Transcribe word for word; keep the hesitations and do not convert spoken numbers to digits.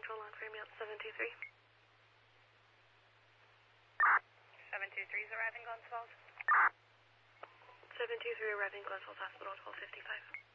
Central on frame out seven two three. seven two three is arriving Glens Falls. seven two three arriving Glens Falls Hospital, twelve fifty-five.